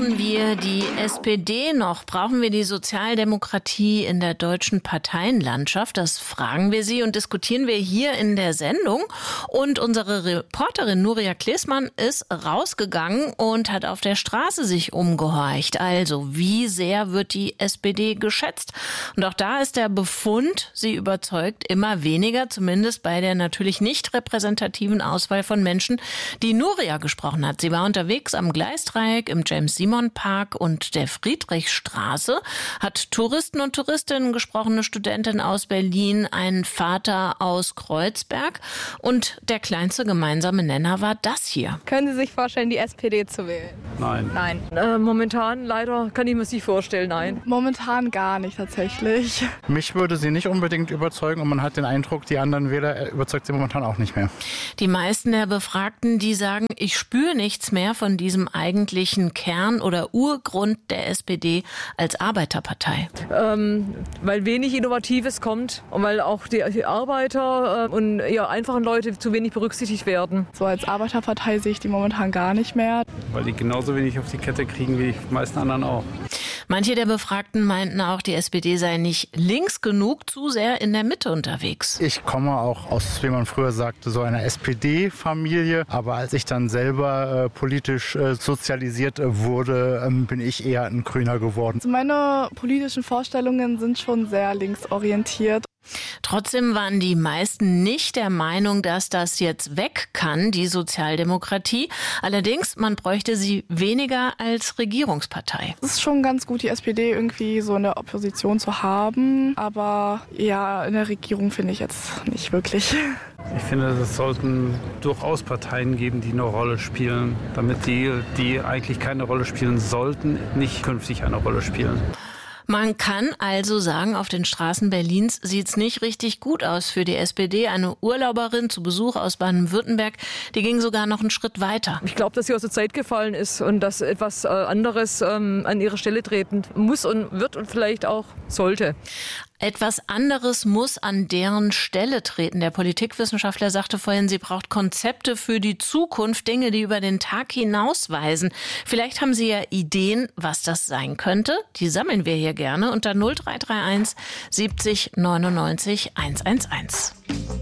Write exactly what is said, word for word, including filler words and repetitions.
Brauchen wir die S P D noch? Brauchen wir die Sozialdemokratie in der deutschen Parteienlandschaft? Das fragen wir Sie und diskutieren wir hier in der Sendung. Und unsere Reporterin Nuria Klesmann ist rausgegangen und hat auf der Straße sich umgehorcht. Also, wie sehr wird die S P D geschätzt? Und auch da ist der Befund, sie überzeugt immer weniger, zumindest bei der natürlich nicht repräsentativen Auswahl von Menschen, die Nuria gesprochen hat. Sie war unterwegs am Gleisdreieck, im James-Simon-Park und der Friedrichstraße, hat Touristen und Touristinnen gesprochen, eine Studentin aus Berlin, einen Vater aus Kreuzberg und der kleinste gemeinsame Nenner war das hier. Können Sie sich vorstellen, die S P D zu wählen? Nein. Nein. Äh, momentan leider kann ich mir das nicht vorstellen, nein. Momentan gar nicht tatsächlich. Mich würde sie nicht unbedingt überzeugen und man hat den Eindruck, die anderen Wähler überzeugt sie momentan auch nicht mehr. Die meisten der Befragten, die sagen, ich spüre nichts mehr von diesem eigentlichen Kern oder Urgrund der S P D als Arbeiterpartei. Ähm, weil wenig Innovatives kommt und weil auch die, die Arbeiter äh, und eher einfachen Leute zu wenig berücksichtigt werden. So als Arbeiterpartei sehe ich die momentan gar nicht mehr. Weil die genauso wenig auf die Kette kriegen wie die meisten anderen auch. Manche der Befragten meinten auch, die S P D sei nicht links genug, zu sehr in der Mitte unterwegs. Ich komme auch aus, wie man früher sagte, so einer S P D-Familie. Aber als ich dann selber äh, politisch äh, sozialisiert äh, wurde, ähm, bin ich eher ein Grüner geworden. Also meine politischen Vorstellungen sind schon sehr linksorientiert. Trotzdem waren die meisten nicht der Meinung, dass das jetzt weg kann, die Sozialdemokratie. Allerdings, man bräuchte sie weniger als Regierungspartei. Es ist schon ganz gut, die S P D irgendwie so in der Opposition zu haben. Aber ja, in der Regierung finde ich jetzt nicht wirklich. Ich finde, es sollten durchaus Parteien geben, die eine Rolle spielen, damit die, die eigentlich keine Rolle spielen sollten, nicht künftig eine Rolle spielen. Man kann also sagen, auf den Straßen Berlins sieht's nicht richtig gut aus für die S P D. Eine Urlauberin zu Besuch aus Baden-Württemberg, die ging sogar noch einen Schritt weiter. Ich glaube, dass sie aus der Zeit gefallen ist und dass etwas äh, anderes ähm, an ihre Stelle treten muss und wird und vielleicht auch sollte. Etwas anderes muss an deren Stelle treten. Der Politikwissenschaftler sagte vorhin, sie braucht Konzepte für die Zukunft, Dinge, die über den Tag hinausweisen. Vielleicht haben Sie ja Ideen, was das sein könnte. Die sammeln wir hier gerne unter null drei drei eins siebzig neunundneunzig hunderteelf.